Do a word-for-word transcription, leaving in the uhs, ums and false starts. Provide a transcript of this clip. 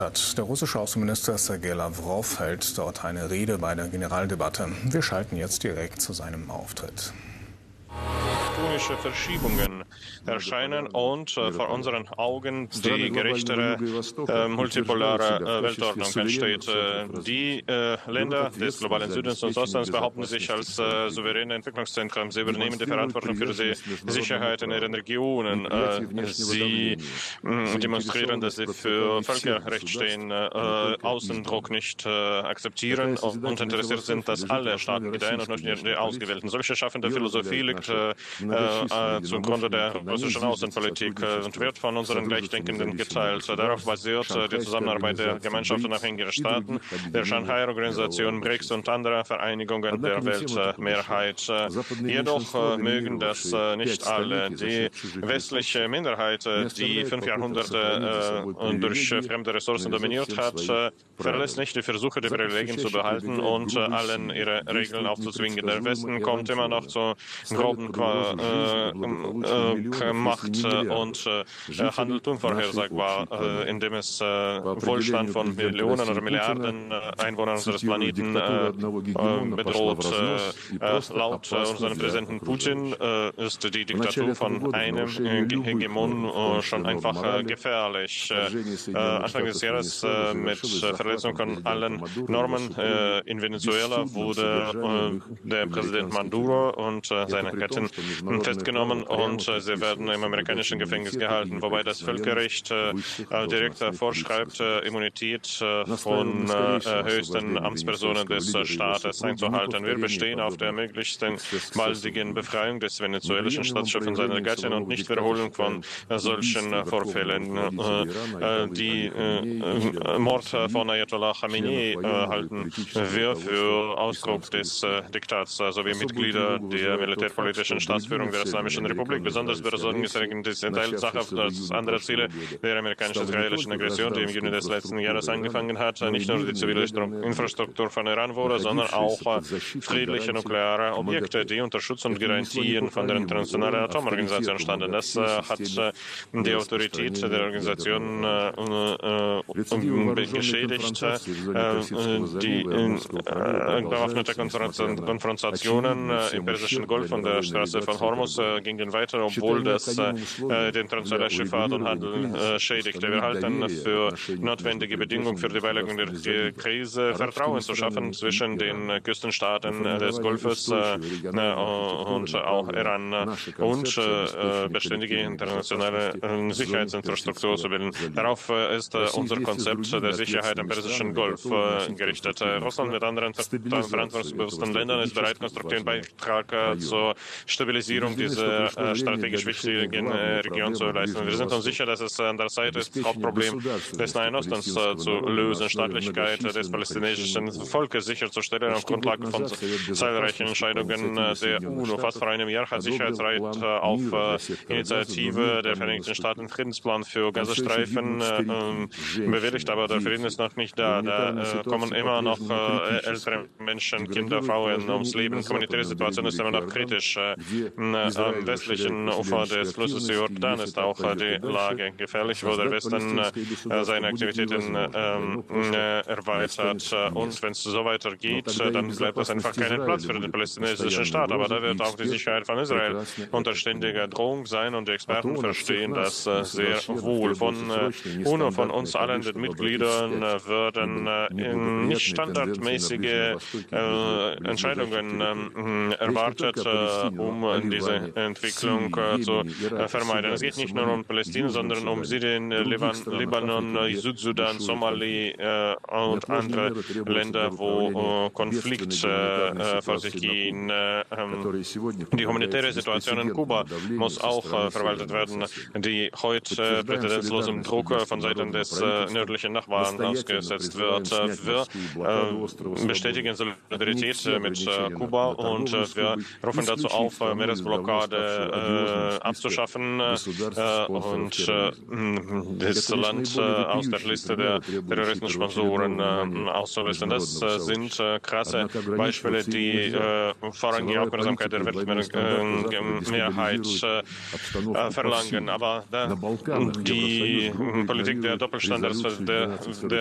Der russische Außenminister Sergei Lavrov hält dort eine Rede bei der Generaldebatte. Wir schalten jetzt direkt zu seinem Auftritt. Tektonische Verschiebungen erscheinen und äh, vor unseren Augen die gerechtere äh, multipolare äh, Weltordnung entsteht. Äh, die äh, Länder des globalen Südens und Ostens behaupten sich als äh, souveräne Entwicklungszentren. Sie übernehmen die Verantwortung für die Sicherheit in ihren Regionen. Äh, sie äh, demonstrieren, dass sie für Völkerrecht stehen, äh, Außendruck nicht äh, akzeptieren und interessiert sind, dass alle Staaten gedeihen und nicht die Ausgewählten. Solche schaffende Philosophie liegt äh, Äh, zugrunde der russischen Außenpolitik äh, und wird von unseren Gleichdenkenden geteilt. Darauf basiert äh, die Zusammenarbeit der Gemeinschaft unabhängiger Staaten, der Shanghai-Organisation, BRICS und anderer Vereinigungen der Weltmehrheit. Äh, jedoch äh, mögen das äh, nicht alle. Die westliche Minderheit, äh, die fünf Jahrhunderte äh, durch äh, fremde Ressourcen dominiert hat, äh, verlässt nicht die Versuche, die Privilegien zu behalten und äh, allen ihre Regeln aufzuzwingen. Der Westen kommt immer noch zu groben Äh, äh, Macht äh, und äh, handelt unvorhersagbar, äh, indem es äh, Wohlstand von Millionen oder Milliarden äh, Einwohnern unseres Planeten äh, bedroht. Äh, laut äh, unserem Präsidenten Putin äh, ist die Diktatur von einem äh, Hegemon äh, schon einfach äh, gefährlich. Äh, Anfang des Jahres äh, mit Verletzung von allen Normen äh, in Venezuela wurde äh, der Präsident Maduro und äh, seine Gattin festgenommen und äh, sie werden im amerikanischen Gefängnis gehalten, wobei das Völkerrecht äh, direkt äh, vorschreibt, äh, Immunität äh, von äh, höchsten Amtspersonen des äh, Staates einzuhalten. Wir bestehen auf der möglichsten baldigen Befreiung des venezuelischen Staatschefs und seiner Gattin und nicht Wiederholung von äh, solchen äh, Vorfällen. Äh, äh, die äh, Mord von Ayatollah Khamenei äh, halten wir für Ausdruck des äh, Diktats äh, sowie Mitglieder der militärpolitischen Staatsführung der Islamischen Republik. Besonders besorgniserregend ist die Sache, dass andere Ziele der amerikanisch-israelischen Aggression, die im Juni des letzten Jahres angefangen hat, nicht nur die zivile Infrastruktur von Iran wurde, sondern auch friedliche nukleare Objekte, die unter Schutz und Garantien von der Internationalen Atomorganisation standen. Das äh, hat äh, die Autorität der Organisation äh, äh, geschädigt. Äh, die äh, bewaffnete Konfrontationen äh, im Persischen Golf und der Straße von Hormuz äh, gingen weiter, obwohl das äh, den internationalen Schifffahrt und Handel äh, schädigte. Wir halten für notwendige Bedingungen für die Beilegung der Krise, Vertrauen zu schaffen zwischen den Küstenstaaten des Golfes äh, und auch Iran und äh, beständige internationale äh, Sicherheitsinfrastruktur zu bilden. Darauf äh, ist äh, unser Konzept der Sicherheit im Persischen Golf äh, gerichtet. Äh, Russland mit anderen ver verantwortungsbewussten Ländern ist bereit, konstruktiven Beitrag äh, zur Stabilisierung dieser äh, strategisch wichtigen äh, Region zu leisten. Wir sind uns sicher, dass es an der Zeit ist, das Hauptproblem des Nahen Ostens äh, zu lösen, Staatlichkeit des palästinensischen Volkes sicherzustellen auf Grundlage von zahlreichen Entscheidungen der UNO. Fast vor einem Jahr hat Sicherheitsrat äh, auf äh, Initiative der Vereinigten Staaten Friedensplan für Gazastreifen äh, bewilligt, aber der Frieden ist noch nicht da. Da äh, kommen immer noch äh, ältere Menschen, Kinder, Frauen ums Leben. Die humanitäre Situation ist immer noch kritisch. Äh, am westlichen Ufer des Flusses Jordan ist auch äh, die Lage gefährlich, wo der Westen äh, seine Aktivitäten äh, erweitert. Und wenn es so weitergeht, dann bleibt das einfach kein Platz für den palästinensischen Staat. Aber da wird auch die Sicherheit von Israel unter ständiger Drohung sein und die Experten verstehen das äh, sehr wohl. Von äh, UNO, von uns allen, den Mitgliedern, äh, würden äh, nicht standardmäßige äh, Entscheidungen äh, erwartet, äh, um diese Entwicklung äh, zu äh, vermeiden. Es geht nicht nur um Palästina, sondern um Syrien, Liban, Libanon, Südsudan, Somalie äh, und andere Länder, wo äh, Konflikt äh, vor sich gehen. Äh, die humanitäre Situation in Kuba muss auch äh, verwaltet werden, die heute präzedenzlosem Druck von Seiten des äh, nördlichen Nachbarn ausgesetzt wird. Äh, wir äh, bestätigen Solidarität mit äh, Kuba und äh, wir rufen dazu auf, äh, mehr Handelsblockade äh, abzuschaffen äh, und äh, das Land äh, aus der Liste der Terroristensponsoren äh, auszulisten. Das äh, sind äh, krasse Beispiele, die äh, vorrangige Aufmerksamkeit der Weltmehrheit äh, verlangen. Aber äh, die Politik der Doppelstandards der, der